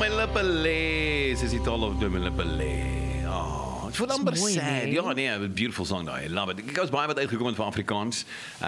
my lippe lê, soos die taal op my lippe lê. Oh, het voel amper mooi, sad. nee? Ja, nee, a beautiful song daai. I love it. Ek was baie wat uitgekom het van Afrikaans.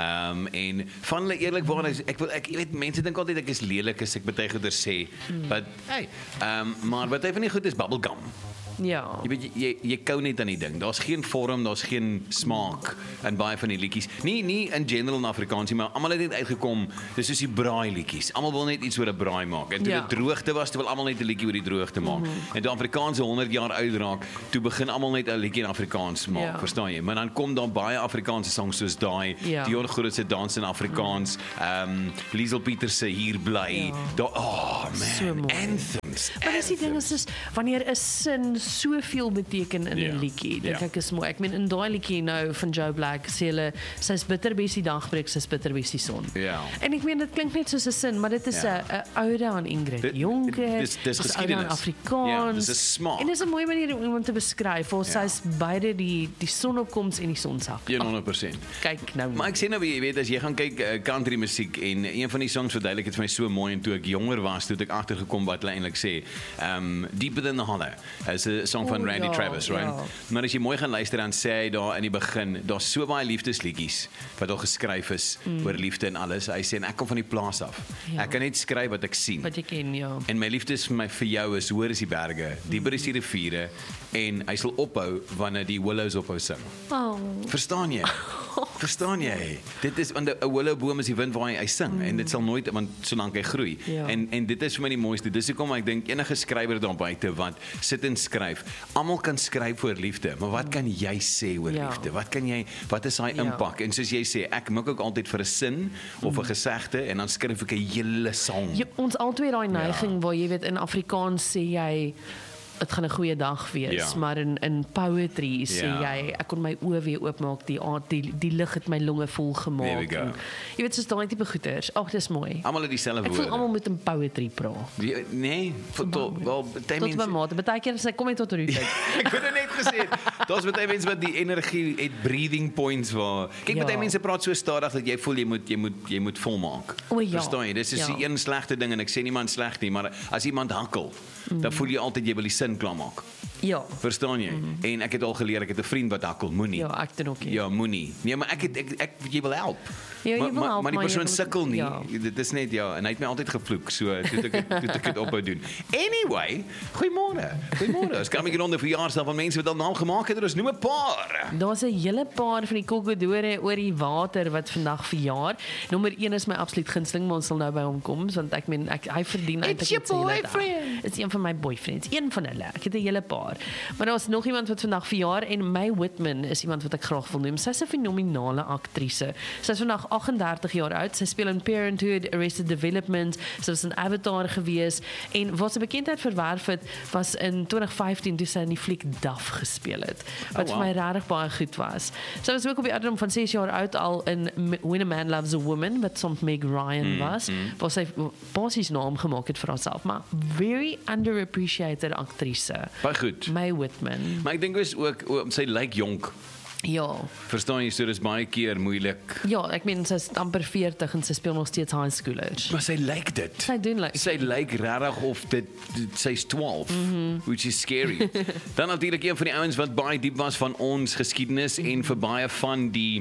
En van hulle eerlikwaar, ek weet mense dink altyd ek is lelik as ek baie goeie sê. But hey, maar wat van die goed is bubblegum. Ja. Jy weet jy kou net aan die ding. Daar's geen vorm, daar's geen smaak in baie van die liedjies. Nie in general in Afrikaans nie, maar almal het net uitgekom. Dis soos die braai liedjies. Almal wil net iets oor 'n braai maak. En toe Ja. dit droogte was, toe wil almal net 'n liedjie oor die droogte maak. En toe Afrikaans 100 jaar oud raak, toe begin almal net 'n liedjie in Afrikaans maak, Ja. verstaan jy? Maar dan kom daar baie Afrikaanse songs soos daai, Ja. Dion Groot se dans in Afrikaans, Liesel Pieters se Hier bly. Ja. Man, So mooi. anthems. Maar dis die ding is wanneer 'n sin soveel beteken in 'n Ja. liedjie, dink Ja. ek is mooi. Ek meen in daai liedjie nou van Joe Black sê hulle sy's bitterbes die dag breek, sy's bitterbes die son. Ja. En ek meen dit klink net soos 'n sin, maar dit is 'n Ja. ode aan Ingrid Jonker. Dis ode aan geskiedenis. Afrikaans. Ja, dis 'n smaak. En dis 'n mooi manier om iemand te beskryf. Vir Ja. sy's beide die sonopkoms en die sonsak. 100%. Kyk nou. Maar ek sê nou, jy weet, as jy gaan kyk country musiek en een van die songs verduidelik het vir my so mooi en toe ek jonger was, toe het ek agtergekom wat hulle eintlik sê. Deeper Than the Hollow is 'n song van Randy ja, Travis, right? ja. Maar as jy mooi gaan luister dan sê hy daar in die begin, daar's so baie liefdesliedjies wat al geskryf is oor liefde en alles. Hy sê en ek kom van die plaas af. Ja. Ek kan net skryf wat ek sien. Wat jy ken, ja. En my liefde is vir jou is hoër is die berge, dieper is die riviere en hy sal ophou wanneer die willows ophou sing. Oh. Verstaan jy? Verstaan jy? Dit is want 'n willowboom is die wind waar hy sing en dit sal nooit want solank hy groei. Ja. En dit is vir my die mooiste. Dis hoekom ek dink enige skrywer daar buite wat sit en skryf, almal kan skryf oor liefde, maar wat kan jy sê oor Ja. liefde? Wat is daai Ja. impak? En soos jy sê, ek mik ook altyd vir 'n sin of 'n gesegde en dan skryf ek 'n hele song. Ons albei daai neiging waar jy weet in Afrikaans sê jy dit gaan 'n goeie dag wees, Ja. maar in poetry sê Ja. jy ek kon my oë weer oopmaak, die lig het my longe vol There we gemaak. go. En, jy weet soos daai tipe goeters. Ag, dis mooi. Almal het dieselfde Ek voel woorde. almal moet in poetry praat. Nee, wel, Tot by mate. Baie keer sê kom net tot roete. Ek het net gesê, daar's baie mense wat die energie het breathing points waar. Kyk, Ja. baie mense praat so stadig dat jy voel jy moet volmaak. O, ja. Verstaan jy? Dis is Ja. die een slegte ding en ek sê niemand sleg nie, maar as iemand hakkel, dan voel jy altyd jy wil die sin klaarmaak. Ja. Verstaan jy? En ek het al geleer, ek het 'n vriend wat hakkel, moenie. Ja, ek doen ook nie. Ja, moenie. Nee, maar ek jy wil help. Ja, jy wil help, maar die maar jy persoon wil- sukkel nie. ja. Dit is net ja, en hy het my altyd gevloek, so toe ek dit ophou doen. Anyway, goeiemôre. Goeiemôre. Ons kan my rondom verjaarsdag van mense wat al naam gemaak het, ons noem 'n paar. Daar's 'n hele paar van die kokkodore oor die water wat vandag verjaar. Nommer 1 is my absoluut gunsteling, maar ons sal nou by hom kom want ek meen hy verdien eintlik your net sy hele dag. boyfriend. Dit's een van my boyfriends, een van hulle. Ek het 'n hele paar. Maar daar's nog iemand wat vandag verjaar en Mae Whitman is iemand wat ek graag wil noem. Sy's 'n fenominale aktrise. Sy's vandag 38 jaar oud. Sy speel in Parenthood, Arrested Development, sy was in Avatar gewees en wat sy bekendheid verwerf het was in 2015 toe sy in die fliek Duff gespeel het. Wat vir my regtig baie goed was. Sy was ook op die ouderdom van 6 jaar oud al in When a Man Loves a Woman wat soms Meg Ryan was, waar sy basies naam gemaak het vir haarself, maar very underappreciated aktrise. Baie goed. Mae Whitman. Maar ek dink is ook sy lyk jonk. Ja. Verstaan jy, so dis baie keer moeilik. Ja, ek meen sy's amper 40 en sy speel nog steeds high schoolers. Maar sy lyk dit. Sy doen like Sy lyk regtig of sy's 12, which is scary. Dan natuurlik een van die ouens wat baie diep was van ons geskiedenis en vir baie van die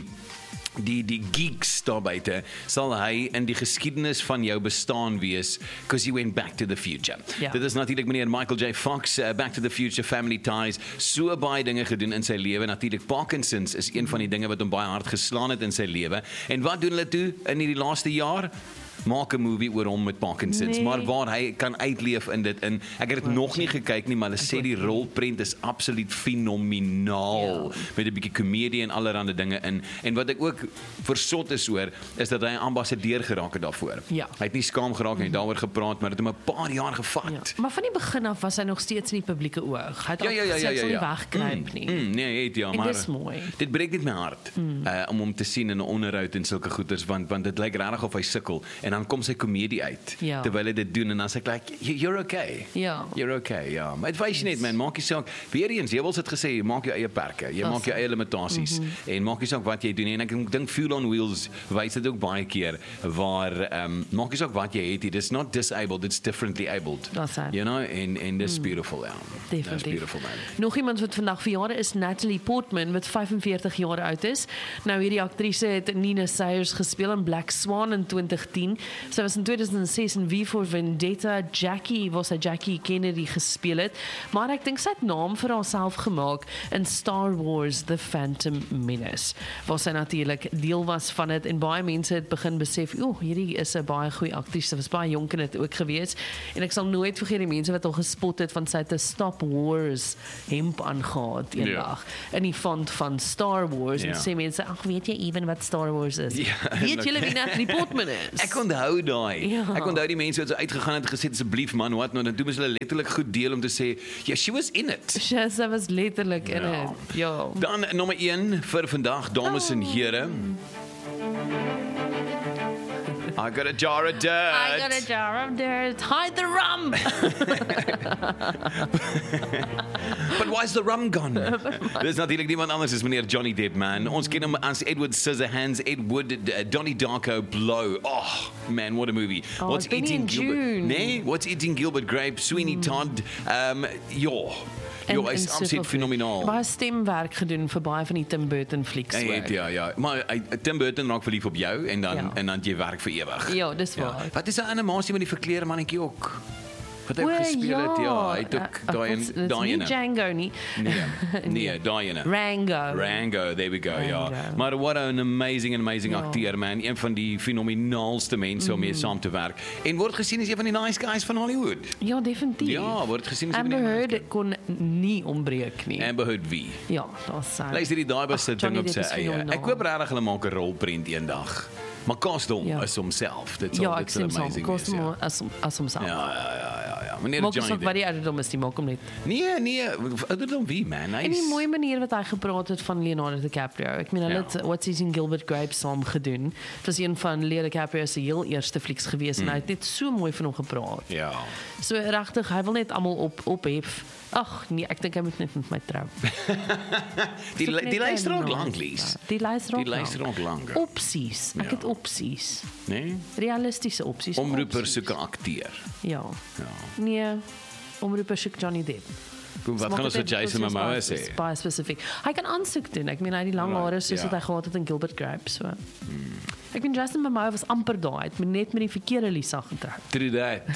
geeks daar buite, sal hy in die geskiedenis van jou bestaan wees, because he went back to the future. Ja. Dit is natuurlik meneer Michael J. Fox, Back to the Future, Family Ties, so baie dinge gedoen in sy lewe. Natuurlik Parkinson's is een van die dinge wat hom baie hard geslaan het in sy lewe. En wat doen hulle toe in hierdie laaste jaar? Maak 'n movie oor hom met Parkinson's, Nee. maar waar hy kan uitleef in dit in. Ek het dit nog nie gekyk nie, maar hulle sê die rolprent is absoluut fenomenaal, met 'n bietjie komedie en allerlei dinge in. En wat ek ook versot is oor, is dat hy 'n ambassadeur geraak het daarvoor. Ja. Hy het nie skaam geraak en daaroor gepraat, maar dit het hom 'n paar jaar gevat. Ja. Maar van die begin af was hy nog steeds in die publieke oog. Hy het Ja, al ja, ja, gesê ja, hy sal ja. nie wegkruip nie. Nee, hy het ja, En maar dis mooi. dit breek net my hart om hom te sien in 'n onderhoud en sulke goeters, want dit lyk regtig of hy sukkel en dan kom sy komedie uit, Ja. terwyl hy dit doen, en dan sê ek, like, you're okay. Ja. You're okay, ja. Maar het wys jy net, man, maak jy saak, weer eens, jy het gesê, maak jou eie perke, jy maak jou eie limitasies, en maak jy saak wat jy doen, en ek dink Fuel on Wheels wys dit ook baie keer, waar, maak jy saak wat jy het, it's not disabled, it's differently abled. That's it. You know, en dis beautiful, ja. That's Definitief. beautiful, man. Nog iemand wat vandag verjaar is Natalie Portman wat 45 jaar oud is. Nou hierdie aktrise het Nina Sayers gespeel in Black Swan in 2010. Sy was in 2006 in V for Vendetta Jackie Kennedy gespeel het, maar ek dink sy het naam vir haarself gemaak in Star Wars The Phantom Menace, waar sy natuurlik deel was van dit en baie mense het begin besef, hierdie is 'n baie goeie aktrise, sy was baie jonk in dit ook gewees en ek sal nooit vergeet die mense wat al gespot het van sy het 'n Stop Wars hemp aangehad eendag in die font van Star Wars en sê mense, ag weet jy ewen wat Star Wars is? Weet julle wie Natalie Portman is? Ek onthou daai. Ja. Ek onthou die mense wat so uitgegaan het gesê asseblief man, wat nou, dan doen hulle letterlik goed deel om te sê, ja, she was in it. Sy was letterlik in dit. Ja. Dan nommer 1 vir vandag, dames en here. I got a jar of dirt. I got a jar of dirt. Hide the rum. But why's the rum gone? Dis natuurlik niemand anders as meneer Johnny Depp, man. Ons ken hom as Edward Scissorhands, Donnie Darko Blow. Oh, man, what a movie. What's Benny Eating and Gilbert? June. Nee, What's Eating Gilbert Grape, Sweeney Todd. Hy is absoluut fenomenaal. Baie stemwerk gedoen vir baie van die Tim Burton flieks. Ja. Maar Tim Burton raak verlief op jou en dan het jy werk vir ewig. Ja, dis waar. Wat is 'n animasie met die verkleerde mannetjie ook? Wat hy gespeel het, hy het ook daai nie Django nie. Nee, daai ene. Rango, there we go, ja. Maar what an amazing acteur, man. Een van die fenomenaalste mense om mee saam te werk. En word gesien as een van die nice guys van Hollywood. Ja, definitief. Ja, word gesien as een van die Amber Heard kon nie ontbreek nie. Amber Heard wie? Ja, daar's sy. Luister die daai was 'n ding op sy eie. Ek hoop regtig hulle maak 'n rolprent eendag. Maar Castle is homself. Dit sal amazing wees. Ja, as homself. Ja. Meneer Maak Johnny ons wat die ouderdom is, die maak hom net. Nee, ouderdom wie, man? En die mooie manier wat hy gepraat het van Leonardo DiCaprio. Ek meen, hulle het What's Eating Gilbert Grape saam gedoen. Dit was een van Leo DiCaprio se heel eerste flieks gewees en hy het net so mooi van hom gepraat. Ja. So regtig, hy wil net almal ophef. Ag nee, ek dink hy moet net met my trou. Die luister ook lank, Lies. Die luister ook lank. Opsies. Ek het opsies. Nee? Realistische opsies. Omroeper soek 'n akteur. Ja. Nee, omroeper soek Johnny Depp. Wat gaan ons vir Jason Momoa sê? Baie spesifiek. Hy kan aansoek doen. Ek meen hy het die lang hare soos wat hy gehad het in Gilbert Grape, so. Ek meen Jason Momoa was amper daar, het net met die verkeerde Lisa getrou. True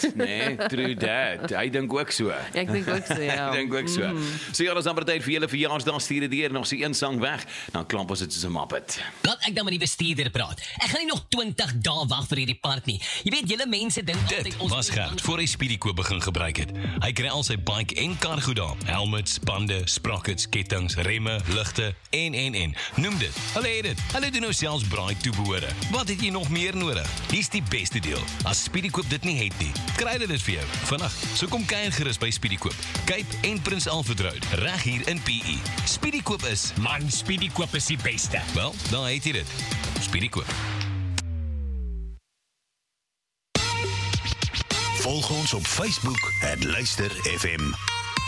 that. Hy dink ook so. Ek dink ook so, ja. Ek dink ook so. So ja, ons amper tyd vir julle verjaarsdag stuur dit hier nog so een sang weg, dan klamp ons dit soos 'n Muppet. Laat ek dan met die bestuurder praat. Ek gaan nie nog 20 dae wag vir hierdie park nie. Jy weet, julle mense dink altyd Dit was Gert voor hy Speedy Koop begin gebruik het. Hy kry al sy bike en cargo daar. Helmets, bande, sprockets, kettings, remme, ligte en. Noem dit. Hulle het dit. Hulle doen nou selfs braai toebehore. Wat het jy nog meer nodig? Hier's die beste deel. As Speedy Koop dit nie het nie, kry hulle dit vir jou. Vandag, so kom kuier gerus by Speedy Koop. Cape en Prins Alfred Road, reg hier in PE. Speedy Koop is, Man, Speedy Koop is die beste. wel, daar het jy dit. Speedy Koop. Volg ons op Facebook @luister FM.